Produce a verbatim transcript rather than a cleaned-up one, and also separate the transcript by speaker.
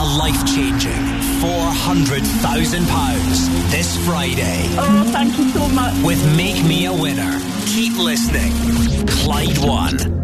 Speaker 1: a life-changing four hundred thousand pounds this Friday.
Speaker 2: Oh, thank you so much.
Speaker 1: With Make Me a Winner. Keep listening. Clyde One.